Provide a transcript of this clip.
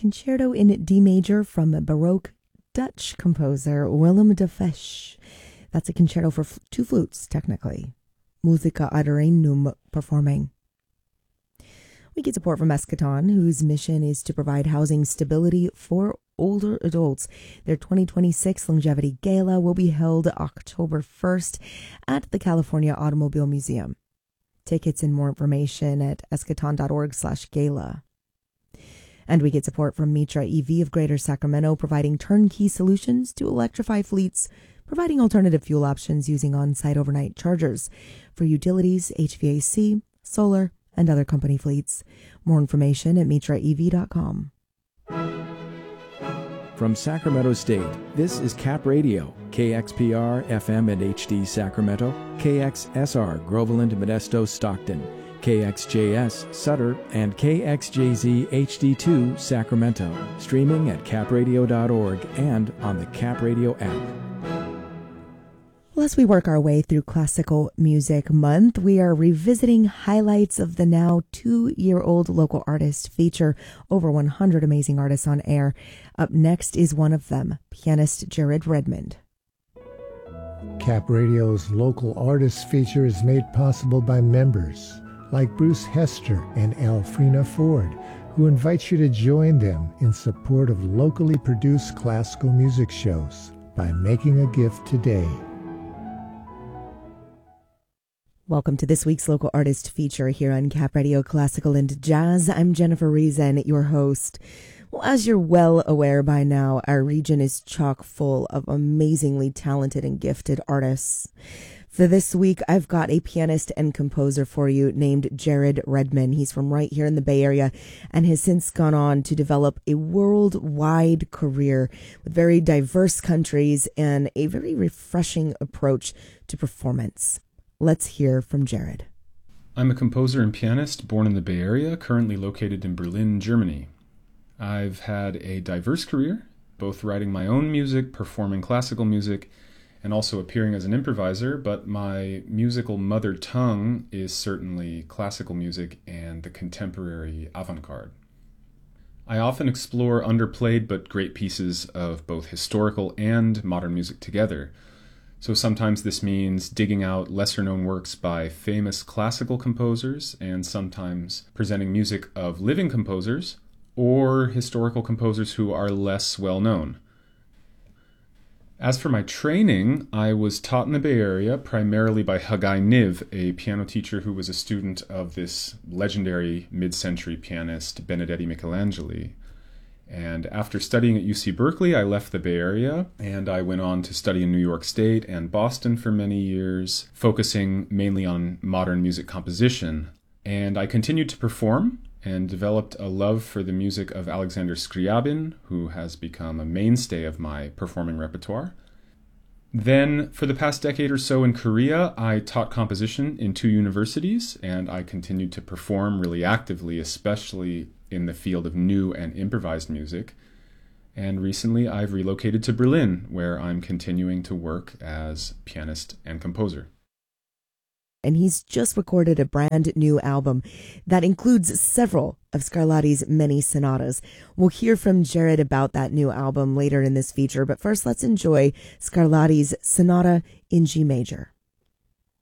Concerto in D major from Baroque Dutch composer Willem de Fesch. That's a concerto for two flutes, technically. Musica ad Rhenum performing. We get support from Eschaton, whose mission is to provide housing stability for older adults. Their 2026 Longevity Gala will be held October 1st at the California Automobile Museum. Tickets and more information at eschaton.org/gala. And we get support from Mitra EV of Greater Sacramento, providing turnkey solutions to electrify fleets, providing alternative fuel options using on-site overnight chargers for utilities, HVAC, solar, and other company fleets. More information at mitraev.com. From Sacramento State, this is Cap Radio, KXPR, FM and HD Sacramento, KXSR, Groveland, Modesto, Stockton, KXJS, Sutter, and KXJZ HD2, Sacramento, streaming at capradio.org and on the Cap Radio app. Well, as we work our way through Classical Music Month, we are revisiting highlights of the now 2-year-old local artist feature, over 100 amazing artists on air. Up next is one of them, pianist Jared Redmond. Cap Radio's local artist feature is made possible by members like Bruce Hester and Alfrena Ford, who invite you to join them in support of locally produced classical music shows by making a gift today. Welcome to this week's local artist feature here on Cap Radio Classical and Jazz. I'm Jennifer Reason, your host. Well, as you're well aware by now, our region is chock full of amazingly talented and gifted artists. For this week, I've got a pianist and composer for you named Jared Redmond. He's from right here in the Bay Area and has since gone on to develop a worldwide career with very diverse countries and a very refreshing approach to performance. Let's hear from Jared. I'm a composer and pianist born in the Bay Area, currently located in Berlin, Germany. I've had a diverse career, both writing my own music, performing classical music, and also appearing as an improviser, but my musical mother tongue is certainly classical music and the contemporary avant-garde. I often explore underplayed but great pieces of both historical and modern music together. So sometimes this means digging out lesser-known works by famous classical composers and sometimes presenting music of living composers or historical composers who are less well-known. As for my training, I was taught in the Bay Area primarily by Hagai Niv, a piano teacher who was a student of this legendary mid-century pianist Benedetti Michelangeli. And after studying at UC Berkeley, I left the Bay Area and I went on to study in New York State and Boston for many years, focusing mainly on modern music composition. And I continued to perform and developed a love for the music of Alexander Scriabin, who has become a mainstay of my performing repertoire. Then, for the past decade or so in Korea, I taught composition in 2 universities, and I continued to perform really actively, especially in the field of new and improvised music. And recently I've relocated to Berlin, where I'm continuing to work as pianist and composer. And he's just recorded a brand new album that includes several of Scarlatti's many sonatas. We'll hear from Jared about that new album later in this feature, but first let's enjoy Scarlatti's Sonata in G major.